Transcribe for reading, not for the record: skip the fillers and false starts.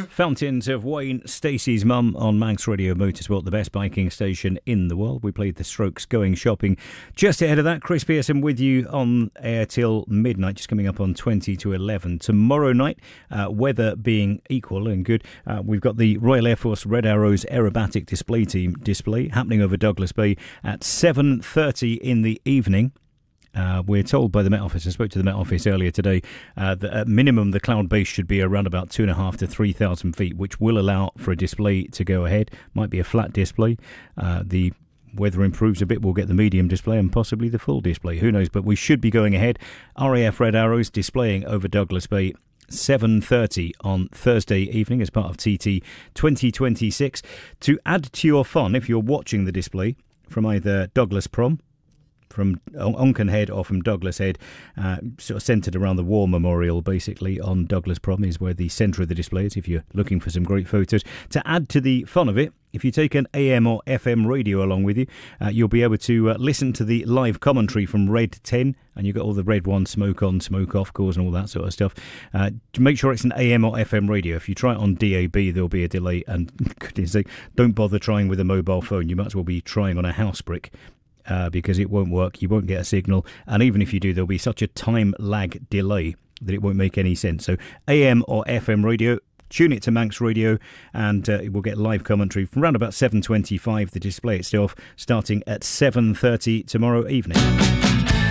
Fountains of Wayne, Stacey's mum on Manx Radio Motorsport, the best biking station in the world. We played the Strokes Going Shopping. Just ahead of that, Chris Pearson with you on air till midnight, just coming up on 20 to 11. Tomorrow night, weather being equal and good, we've got the Royal Air Force Red Arrows Aerobatic Display Team display happening over Douglas Bay at 7:30 in the evening. We're told by the Met Office, I spoke to the Met Office earlier today, that at minimum the cloud base should be around about 2,500 to 3,000 feet, which will allow for a display to go ahead. Might be a flat display. The weather improves a bit, we'll get the medium display and possibly the full display. Who knows? But we should be going ahead. RAF Red Arrows displaying over Douglas Bay 7:30 on Thursday evening as part of TT 2026. To add to your fun, if you're watching the display from either Douglas Prom, from Onken Head or from Douglas Head, sort of centred around the War Memorial, basically, on Douglas Prom is where the centre of the display is, if you're looking for some great photos. To add to the fun of it, if you take an AM or FM radio along with you, you'll be able to listen to the live commentary from Red 10, and you've got all the Red 1 smoke on, smoke off calls and all that sort of stuff. Make sure it's an AM or FM radio. If you try it on DAB, there'll be a delay, and goodness sake, don't bother trying with a mobile phone. You might as well be trying on a house brick. Because it won't work, you won't get a signal, and even if you do, there'll be such a time lag delay that it won't make any sense. So AM or FM radio, tune it to Manx Radio, and we'll get live commentary from around about 7:25, the display itself starting at 7:30 tomorrow evening.